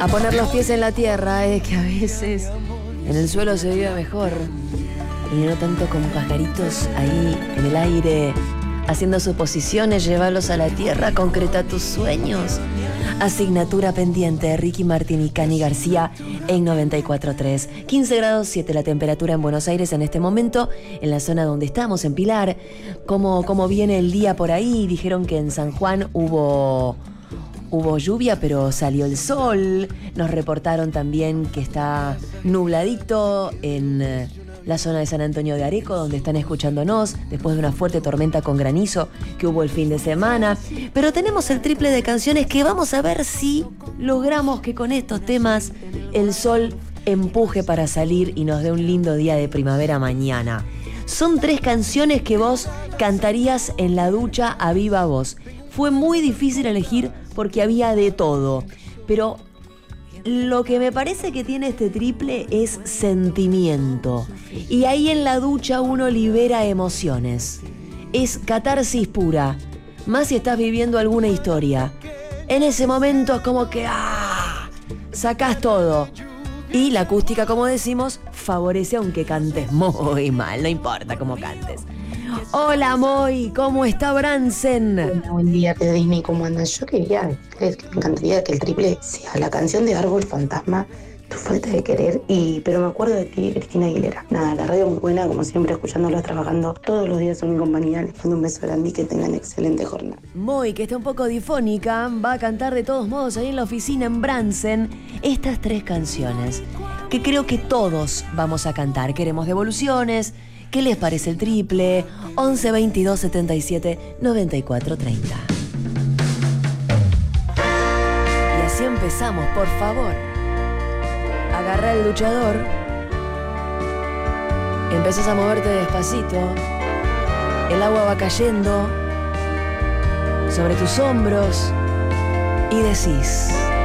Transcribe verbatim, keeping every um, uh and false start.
a poner los pies en la tierra, es que a veces en el suelo se vive mejor y no tanto con pajaritos ahí en el aire haciendo suposiciones. Llévalos a la tierra, concreta tus sueños. Asignatura pendiente, Ricky Martin y Cani García en noventa y cuatro punto tres. quince grados siete la temperatura en Buenos Aires en este momento, en la zona donde estamos, en Pilar. ¿Cómo, cómo viene el día por ahí? Dijeron que en San Juan hubo, hubo lluvia, pero salió el sol. Nos reportaron también que está nubladito en la zona de San Antonio de Areco, donde están escuchándonos después de una fuerte tormenta con granizo que hubo el fin de semana. Pero tenemos el triple de canciones que vamos a ver si logramos que con estos temas el sol empuje para salir y nos dé un lindo día de primavera mañana. Son tres canciones que vos cantarías en la ducha a viva voz. Fue muy difícil elegir porque había de todo, pero lo que me parece que tiene este triple es sentimiento. Y ahí en la ducha uno libera emociones. Es catarsis pura. Más si estás viviendo alguna historia. En ese momento es como que ¡ah! Sacás todo. Y la acústica, como decimos, favorece aunque cantes muy mal. No importa cómo cantes. Hola Moy, ¿cómo está Bransen? Bueno, buen día, Pedro Disney, ¿cómo andas? Yo quería, me encantaría que el triple sea la canción de Árbol Fantasma, Tu falta de querer, y pero me acuerdo de ti, Cristina Aguilera. Nada, la radio muy buena, como siempre, escuchándolos trabajando todos los días son mi compañía. Les mando un beso grande y que tengan excelente jornada. Moy, que está un poco difónica, va a cantar de todos modos ahí en la oficina en Bransen estas tres canciones que creo que todos vamos a cantar. Queremos devoluciones. ¿Qué les parece el triple? once veintidós setenta y siete noventa y cuatro treinta. Y así empezamos, por favor. Agarra el luchador. Empezás a moverte despacito. El agua va cayendo sobre tus hombros. Y decís: